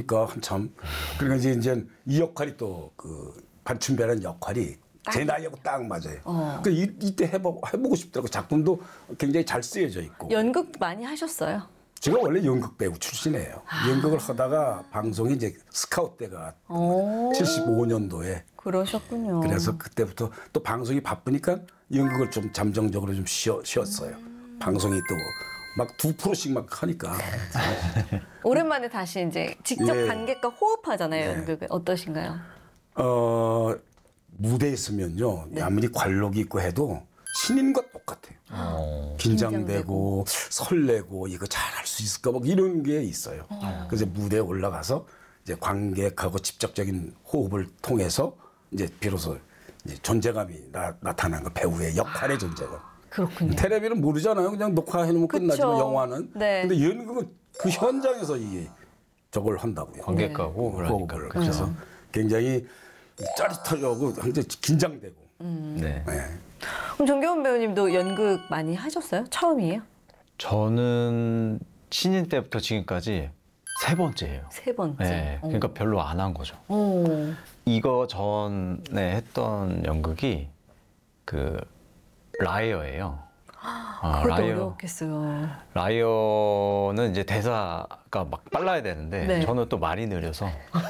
보니까 한참. 그러니까 이제 이 역할이 또 그 반춘배라는 역할이 제 나이하고 딱 맞아요. 그 이때 해보고 싶더라고. 작품도 굉장히 잘 쓰여져 있고. 연극 많이 하셨어요? 제가 원래 연극 배우 출신이에요. 연극을 하다가 방송이 이제 스카웃 때가 75년도에. 그러셨군요. 그래서 그때부터 또 방송이 바쁘니까 연극을 좀 잠정적으로 좀 쉬었어요. 방송이 또 막 2%씩 막 하니까. 오랜만에 다시 이제 직접 네. 관객과 호흡하잖아요. 네. 연극은 어떠신가요? 무대에 있으면요. 아무리 관록이 있고 해도 신인과 똑같아요. 긴장되고 설레고 이거 잘할 수 있을까 막 이런 게 있어요. 그래서 무대에 올라가서 이제 관객하고 직접적인 호흡을 통해서 이제 비로소 이제 존재감이 나타나는 거, 배우의 역할의 존재감. 그렇군요. 텔레비는 모르잖아요. 그냥 녹화해놓으면 그쵸. 끝나지만 영화는. 네. 근데 연극은 그 현장에서 이게 저걸 한다고요. 관객하고 그러니까. 호흡을. 그래서 굉장히 짜릿하고 굉장히 긴장되고. 네. 네. 그럼 정겨운 배우님도 연극 많이 하셨어요? 처음이에요? 저는 신인 때부터 지금까지 3번째예요. 3번째. 네. 그러니까 별로 안 한 거죠. 오. 이거 전에 했던 연극이 그 라이어예요. 그것도 어려웠겠어요. 라이어는 이제 대사가 막 빨라야 되는데 네. 저는 또 말이 느려서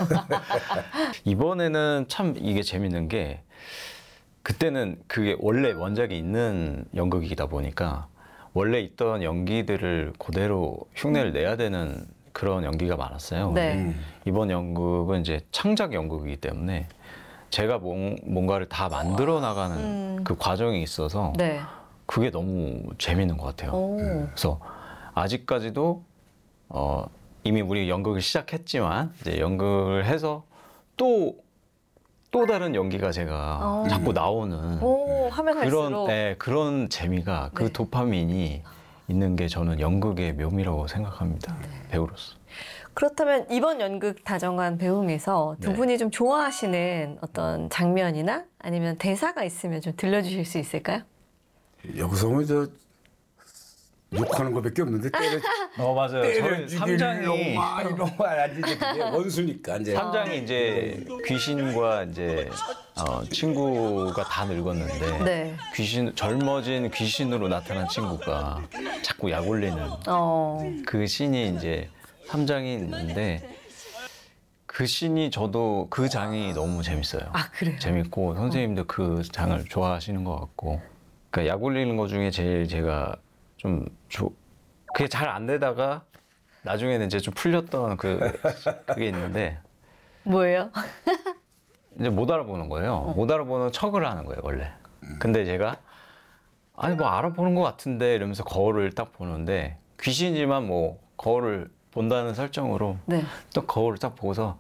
이번에는 참 이게 재밌는 게 그때는 그게 원래 원작이 있는 연극이다 보니까 원래 있던 연기들을 그대로 흉내를 내야 되는 그런 연기가 많았어요. 네. 이번 연극은 이제 창작 연극이기 때문에 제가 뭔가를 다 만들어 나가는 그 과정이 있어서 네. 그게 너무 재밌는 것 같아요. 오. 그래서 아직까지도 이미 우리 연극을 시작했지만 이제 연극을 해서 또 다른 연기가 제가 자꾸 나오는 오, 하면 할수록. 그런 재미가 그 네. 도파민이 있는 게 저는 연극의 묘미라고 생각합니다. 배우로서. 그렇다면 이번 연극 다정한 배웅에서 두 네. 분이 좀 좋아하시는 어떤 장면이나 아니면 대사가 있으면 좀 들려주실 수 있을까요? 여기서 뭐 저 욕하는 것밖에 없는데 맞아요. 때려 죽이려고 삼장이 막 이런 거 아니지. 그게 원수니까 이제. 삼장이 이제 귀신과 이제 친구가 다 늙었는데 네. 젊어진 귀신으로 나타난 친구가 자꾸 약 올리는 그 씬이 이제 삼장이 있는데 그 씬이 저도 그 장이 너무 재밌어요. 아, 그래요? 재밌고 선생님도 그 장을 좋아하시는 것 같고 그러니까 약 올리는 것 중에 제일 제가 좀 그게 잘 안 되다가 나중에는 이제 좀 풀렸던 그게 있는데 뭐예요? 이제 못 알아보는 거예요. 못 알아보는 척을 하는 거예요, 원래. 근데 제가 아니 뭐 알아보는 것 같은데 이러면서 거울을 딱 보는데 귀신이지만 뭐 거울을 본다는 설정으로 네. 또 거울을 딱 보고서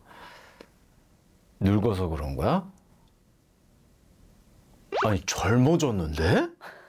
늙어서 그런 거야? 아니 젊어졌는데?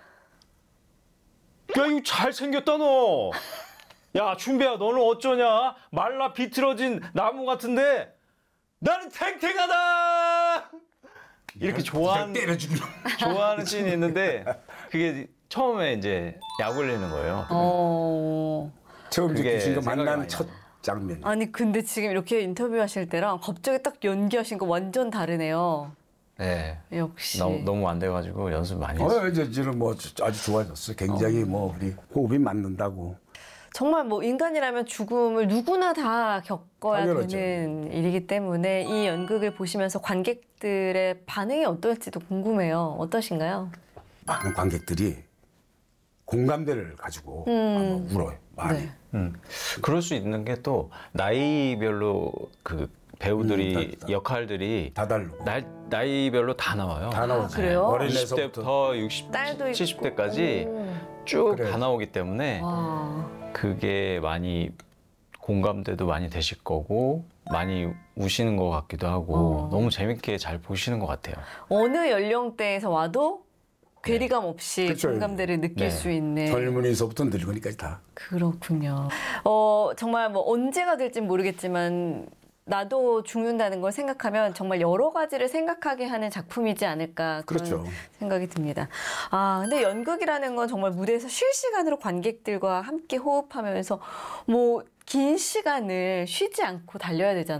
야 이거 잘생겼다 너! 야 춘배야 너는 어쩌냐? 말라 비틀어진 나무 같은데 나는 탱탱하다! 이렇게 때려 죽이려고. 좋아하는 씬이 있는데 그게 처음에 이제 약 올리는 거예요. 처음 이제 그게 귀신과 생각이 만난 많이 첫 장면. 아니 근데 지금 이렇게 인터뷰하실 때랑 갑자기 딱 연기하신 거 완전 다르네요. 네. 역시. 너무 안 돼가지고 연습 많이 했어요. 이제 저는 뭐 아주 좋아졌어요. 굉장히 뭐 우리 호흡이 맞는다고. 정말 뭐 인간이라면 죽음을 누구나 다 겪어야 당연하죠. 되는 일이기 때문에 이 연극을 보시면서 관객들의 반응이 어떨지도 궁금해요. 어떠신가요? 많은 관객들이 공감대를 가지고 아마 울어요. 많이. 네. 그럴 수 있는 게 또 나이별로 그 배우들이 역할들이 다 다르고. 나이별로 다 나와요. 다 나오죠. 그래요? 어린애서부터. 20대부터 60, 딸도 있고. 70대까지 쭉 그래. 다 나오기 때문에 와. 그게 많이 공감대도 많이 되실 거고 많이 우시는 것 같기도 하고 너무 재밌게 잘 보시는 것 같아요. 어느 연령대에서 와도 괴리감 없이 그쵸. 공감대를 느낄 네. 수 있는. 젊은이서부터 늙은이까지 다. 그렇군요. 정말 뭐 언제가 될진 모르겠지만 나도 죽는다는 걸 생각하면 정말 여러 가지를 생각하게 하는 작품이지 않을까 그런 그렇죠. 생각이 듭니다. 근데 연극이라는 건 정말 무대에서 실시간으로 관객들과 함께 호흡하면서 뭐 긴 시간을 쉬지 않고 달려야 되잖아요.